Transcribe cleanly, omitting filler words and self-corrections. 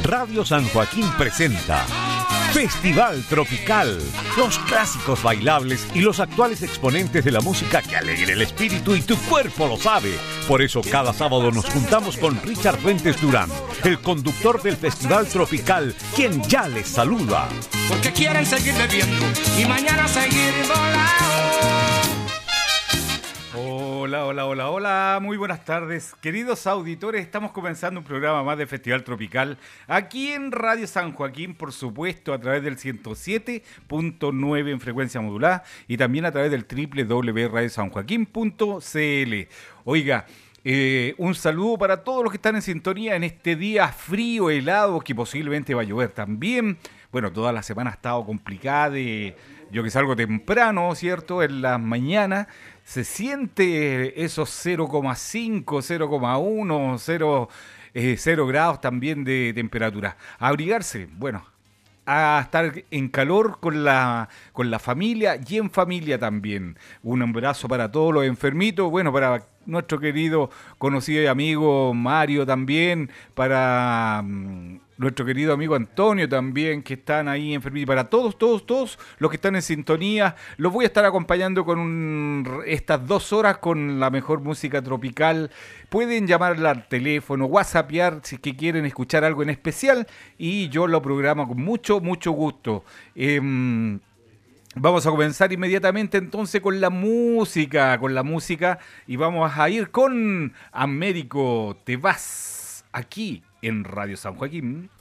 Radio San Joaquín presenta Festival Tropical, los clásicos bailables y los actuales exponentes de la música que alegra el espíritu y tu cuerpo lo sabe. Por eso cada sábado nos juntamos con Richard Fuentes Durán, el conductor del Festival Tropical, quien ya les saluda. Porque quieren seguir bebiendo y mañana seguir volando. Hola, muy buenas tardes. Queridos auditores, estamos comenzando un programa más de Festival Tropical aquí en Radio San Joaquín, por supuesto, a través del 107.9 en frecuencia modulada y también a través del www.radiosanjoaquin.cl. Oiga, un saludo para todos los que están en sintonía en este día frío, helado, que posiblemente va a llover también. Bueno, toda la semana ha estado complicada, yo que salgo temprano, ¿cierto? En las mañanas se siente esos 0,5, 0,1, 0 grados también de temperatura. A abrigarse, bueno, a estar en calor con la familia y en familia también. Un abrazo para todos los enfermitos, bueno, para nuestro querido conocido y amigo Mario también, para nuestro querido amigo Antonio también, que están ahí enfermitos, para todos los que están en sintonía. Los voy a estar acompañando con estas 2 horas con la mejor música tropical. Pueden llamarla al teléfono, whatsappear si es que quieren escuchar algo en especial y yo lo programo con mucho gusto. Vamos a comenzar inmediatamente entonces con la música y vamos a ir con Américo Te Vas aquí en Radio San Joaquín.